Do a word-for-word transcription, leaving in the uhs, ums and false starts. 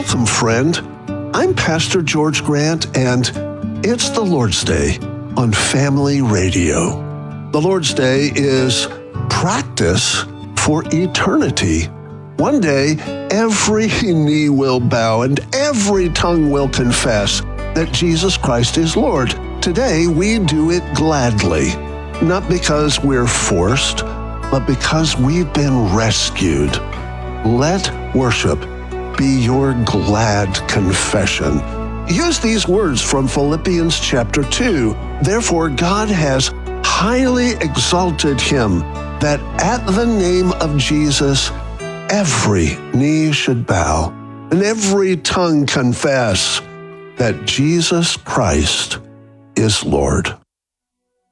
Welcome, friend. I'm Pastor George Grant, and it's the Lord's Day on Family Radio. The Lord's Day is practice for eternity. One day, every knee will bow and every tongue will confess that Jesus Christ is Lord. Today, we do it gladly, not because we're forced, but because we've been rescued. Let worship be your glad confession. Use these words from Philippians chapter two. Therefore, God has highly exalted him, that at the name of Jesus, every knee should bow and every tongue confess that Jesus Christ is Lord.